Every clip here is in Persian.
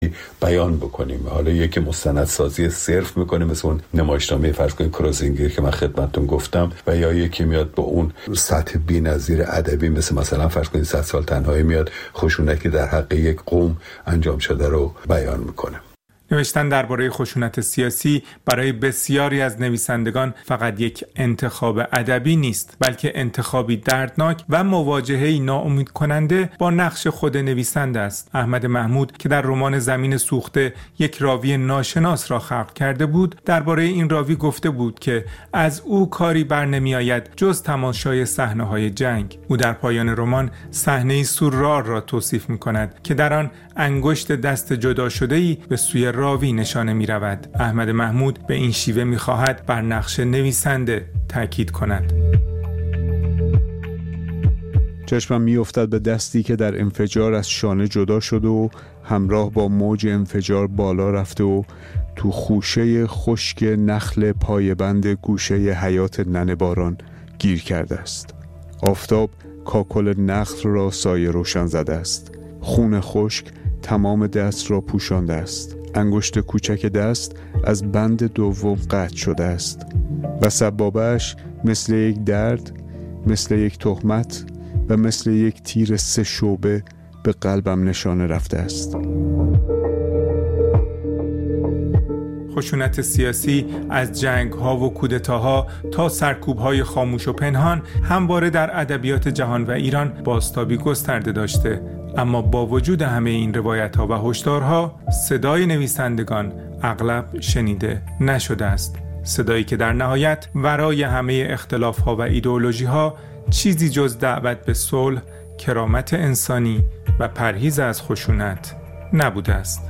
بیان بکنیم. حالا یکی مستندسازی صرف میکنه مثل اون نمایشنامه فرض کنید کروزینگر که من خدمتتون گفتم، و یا یکی میاد با اون سطح بی‌نظیر ادبی مثلا فرض کنید 100 سال تنهایی میاد خشونتی در حق یک قوم انجام شده رو بیان میکنه. نوشتن درباره خشونت سیاسی برای بسیاری از نویسندگان فقط یک انتخاب ادبی نیست، بلکه انتخابی دردناک و مواجهه‌ای ناامید کننده با نقش خود نویسنده است. احمد محمود که در رمان زمین سوخته یک راوی ناشناس را خلق کرده بود، درباره این راوی گفته بود که از او کاری بر نمی‌آید جز تماشای صحنه‌های جنگ. او در پایان رمان صحنه‌ای سورار را توصیف می‌کند که در آن انگشت دست جدا شده‌ای به سوی راوی نشانه می رود. احمد محمود به این شیوه می خواهد بر نقش نویسنده تاکید کند. چشمم می افتد به دستی که در انفجار از شانه جدا شده و همراه با موج انفجار بالا رفته و تو خوشه خشک نخل پایبند گوشه حیات ننه باران گیر کرده است. آفتاب کاکل نخل را سایه روشن زده است. خون خشک تمام دست را پوشانده است. انگشت کوچک دست از بند دوم قطع شده است و سبابه‌اش مثل یک درد، مثل یک تهمت و مثل یک تیر 3 شعبه به قلبم نشانه رفته است. خشونت سیاسی از جنگ‌ها و کودتاها تا سرکوب‌های خاموش و پنهان همواره در ادبیات جهان و ایران بازتابی گسترده داشته، اما با وجود همه این روایت‌ها و هشدارها صدای نویسندگان اغلب شنیده نشده است. صدایی که در نهایت ورای همه اختلاف‌ها و ایدئولوژی‌ها چیزی جز دعوت به صلح، کرامت انسانی و پرهیز از خشونت نبوده است.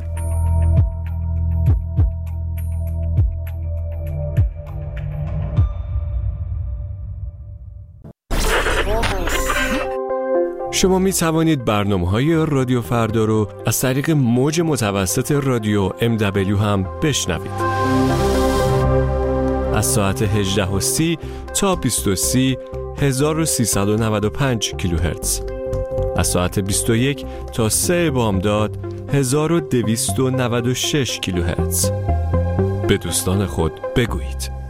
شما می توانید برنامه‌های رادیو فردا رو از طریق موج متوسط رادیو MW هم بشنوید. از ساعت 18:30 تا 20:30 1395 کیلوهرتز. از ساعت 21 تا 3 بامداد 1296 کیلوهرتز. به دوستان خود بگویید.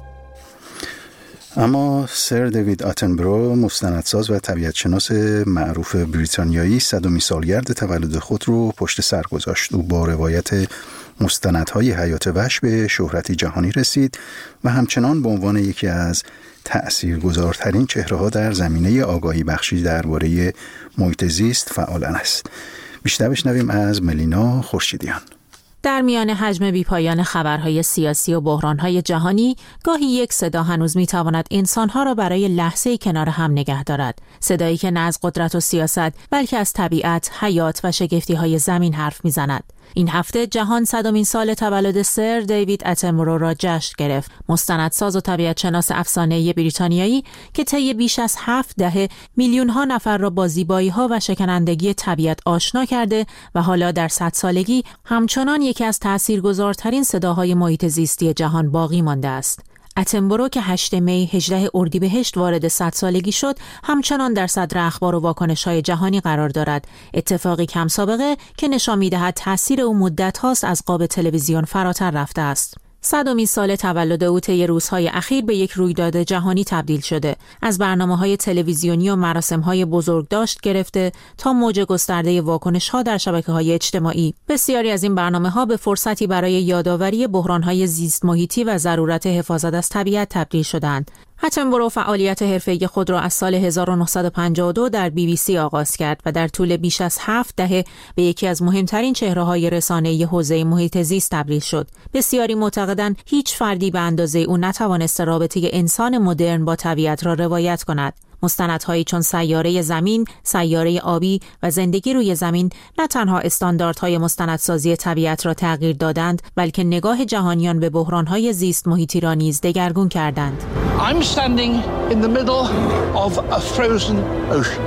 اما سر دیوید آتنبرو، مستندساز و طبیعتشناس معروف بریتانیایی، 100مین سالگرد تولد خود رو پشت سر گذاشت. او با روایت مستندهای حیات وحش به شهرتی جهانی رسید و همچنان به عنوان یکی از تأثیرگذارترین چهره‌ها در زمینه آگاهی بخشی درباره محیط زیست فعال است. بیشتر بشنویم از ملینا خورشیدیان. در میان حجم بیپایان خبرهای سیاسی و بحرانهای جهانی، گاهی یک صدا هنوز میتواند انسانها را برای لحظه‌ای کنار هم نگه دارد. صدایی که نه از قدرت و سیاست، بلکه از طبیعت، حیات و شگفتی‌های زمین حرف میزند. این هفته جهان 100مین سال تولد سر دیوید اتنبرو را جشن گرفت. مستندساز و طبیعتشناس افسانه‌ای بریتانیایی که طی بیش از 7 دهه میلیون‌ها نفر را با زیبایی‌ها و شکنندگی طبیعت آشنا کرده و حالا در 100 سالگی همچنان یکی از تأثیرگذارترین صداهای محیط زیستی جهان باقی مانده است. اتنبرو که 8 می 18 اردیبهشت وارد 100 سالگی شد، همچنان در صدر اخبار و واکنش‌های جهانی قرار دارد. اتفاقی کم سابقه که نشان می‌دهد تأثیر او مدت‌هاست از قاب تلویزیون فراتر رفته است. 100مین سال تولد او طی روزهای اخیر به یک رویداد جهانی تبدیل شده. از برنامه‌های تلویزیونی و مراسم‌های بزرگداشت گرفته تا موج گسترده واکنش‌ها در شبکه‌های اجتماعی، بسیاری از این برنامه‌ها به فرصتی برای یادآوری بحران‌های زیست محیطی و ضرورت حفاظت از طبیعت تبدیل شدند. اتنبرو فعالیت حرفه‌ای خود را از سال 1952 در BBC آغاز کرد و در طول بیش از 7 دهه به یکی از مهمترین چهره‌های رسانه‌ای حوزه محیط زیست تبدیل شد. بسیاری معتقدند هیچ فردی به اندازه او نتوانسته رابطه انسان مدرن با طبیعت را روایت کند. مستندهایی چون سیاره زمین، سیاره آبی و زندگی روی زمین نه تنها استانداردهای مستندسازی طبیعت را تغییر دادند، بلکه نگاه جهانیان به بحرانهای زیست محیطی را نیز دگرگون کردند. I'm standing in the middle of a frozen ocean.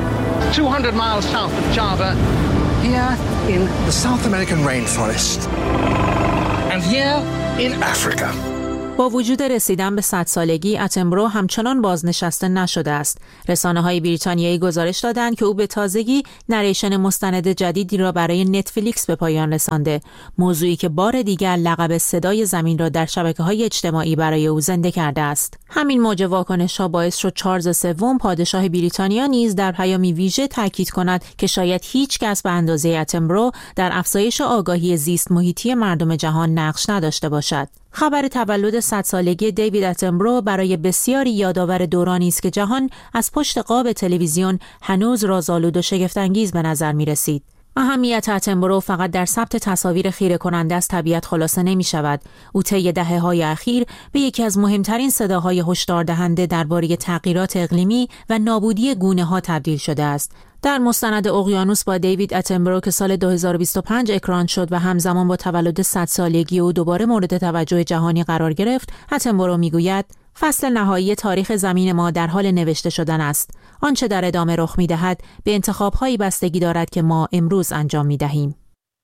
200 miles south of Java, here in the South American rainforest. And here in Africa. با وجود رسیدن به 100 سالگی، اتنبرو همچنان بازنشسته نشده است. رسانه‌های بریتانیایی گزارش دادند که او به تازگی نریشن مستند جدیدی را برای نتفلیکس به پایان رسانده، موضوعی که بار دیگر لقب صدای زمین را در شبکه‌های اجتماعی برای او زنده کرده است. همین موج واکنش‌ها باعث شد چارلز سوم پادشاه بریتانیا نیز در پیامی ویژه تاکید کند که شاید هیچ کس به اندازه اتنبرو در افزایش آگاهی زیست محیطی مردم جهان نقش نداشته باشد. خبر تولد 100 سالگی دیوید اتنبرو برای بسیاری یادآور دورانی است که جهان از پشت قاب تلویزیون هنوز رازآلود و شگفت‌انگیز به نظر می‌رسید. اهمیت اتنبرو فقط در ثبت تصاویر خیره کننده از طبیعت خلاصه نمی شود. او طی دهه‌های اخیر به یکی از مهمترین صداهای هشدار دهنده درباره تغییرات اقلیمی و نابودی گونه‌ها تبدیل شده است. در مستند اقیانوس با دیوید اتنبرو که سال 2025 اکران شد و همزمان با تولد 100 سالگی او دوباره مورد توجه جهانی قرار گرفت، اتنبرو میگوید فصل نهایی تاریخ زمین ما در حال نوشته شدن است. آنچه در ادامه رخ می‌دهد به انتخاب‌هایی بستگی دارد که ما امروز انجام می‌دهیم.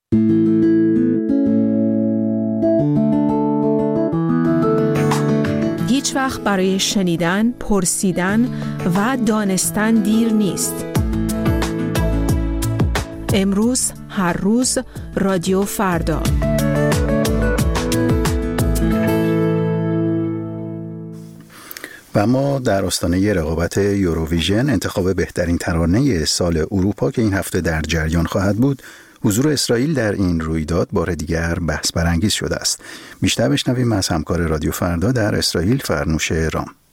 هیچ وقت برای شنیدن، پرسیدن و دانستن دیر نیست. امروز، هر روز، رادیو فردا. و اما در آستانه رقابت یوروویژن، انتخاب بهترین ترانه سال اروپا که این هفته در جریان خواهد بود، حضور اسرائیل در این رویداد بار دیگر بحث برانگیز شده است. بیشتر بشنویم از همکار رادیو فردا در اسرائیل، فرنوش رام.